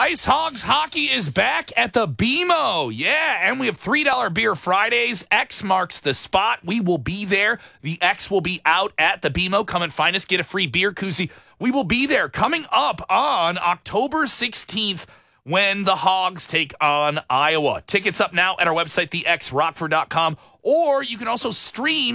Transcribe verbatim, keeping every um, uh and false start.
Ice Hogs hockey is back at the B M O. Yeah, and we have three dollar Beer Fridays. X marks the spot. We will be there. The X will be out at the B M O. Come and find us. Get a free beer koozie. We will be there coming up on October sixteenth when the Hogs take on Iowa. Tickets up now at our website, the x rockford dot com, or you can also stream